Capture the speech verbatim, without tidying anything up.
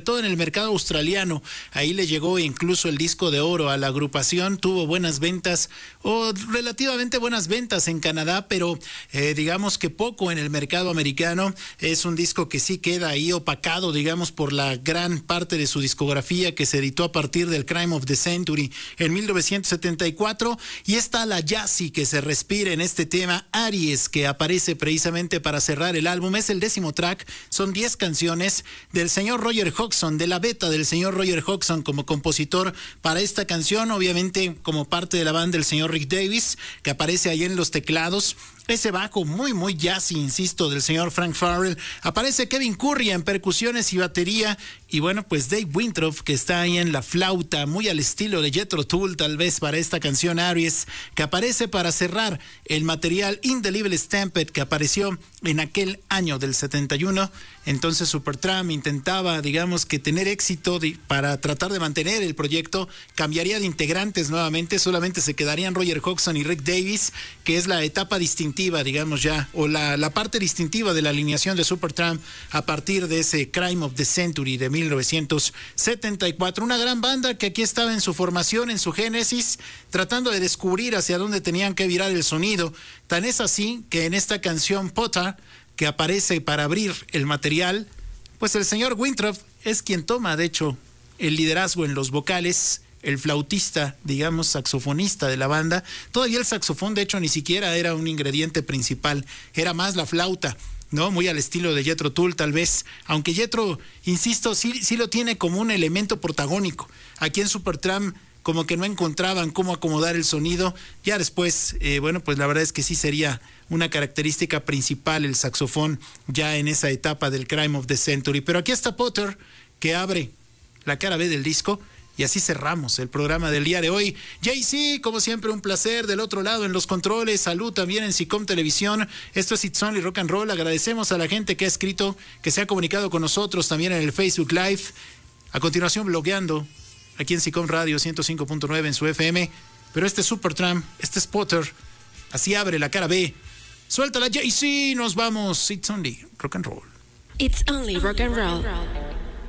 todo en el mercado australiano. Ahí le llegó incluso el disco de oro a la agrupación, tuvo buenas ventas o relativamente buenas ventas en Canadá, pero eh, digamos que poco en el mercado americano. Es un disco que sí queda ahí opacado, digamos, por la gran parte de su discografía que se editó a partir del Crime of the Century en mil novecientos setenta y cuatro, y está la jazzy que se respira en este tema, Aries, que aparece precisamente para cerrar el álbum. Es el décimo track, son diez canciones del señor Roger Hodgson, de la beta del señor Roger Hodgson como compositor para esta canción, obviamente como parte de la banda del señor Rick Davis, que aparece ahí en los teclados. Ese bajo muy, muy jazzy, insisto, del señor Frank Farrell. Aparece Kevin Curry en percusiones y batería. Y bueno, pues Dave Wintrow, que está ahí en la flauta, muy al estilo de Jethro Tull, tal vez para esta canción Aries, que aparece para cerrar el material Indelible Stampede que apareció en aquel año del setenta y uno. Entonces Supertramp intentaba, digamos, que tener éxito de, para tratar de mantener el proyecto. Cambiaría de integrantes nuevamente, solamente se quedarían Roger Hodgson y Rick Davis, que es la etapa distintiva, digamos ya, o la, la parte distintiva de la alineación de Supertramp a partir de ese Crime of the Century de mil novecientos setenta y cuatro. Una gran banda que aquí estaba en su formación, en su génesis, tratando de descubrir hacia dónde tenían que virar el sonido. Tan es así que en esta canción Potter, que aparece para abrir el material, pues el señor Wintrow es quien toma, de hecho, el liderazgo en los vocales, el flautista, digamos, saxofonista de la banda. Todavía el saxofón, de hecho, ni siquiera era un ingrediente principal, era más la flauta, ¿no? Muy al estilo de Jethro Tull, tal vez, aunque Jethro, insisto, sí, sí lo tiene como un elemento protagónico. Aquí en Supertramp como que no encontraban cómo acomodar el sonido. Ya después, eh, bueno, pues la verdad es que sí sería una característica principal el saxofón ya en esa etapa del Crime of the Century. Pero aquí está Potter, que abre la cara B del disco. Y así cerramos el programa del día de hoy. Jay-Z, como siempre, un placer del otro lado en los controles. Salud también en SICOM Televisión. Esto es It's Only Rock and Roll. Agradecemos a la gente que ha escrito, que se ha comunicado con nosotros también en el Facebook Live. A continuación, blogueando aquí en SICOM Radio ciento cinco punto nueve en su F M. Pero este es Supertramp, este es Potter. Así abre la cara B. Suéltala, Jay-Z. Nos vamos. It's Only Rock and Roll. It's Only Rock and Roll.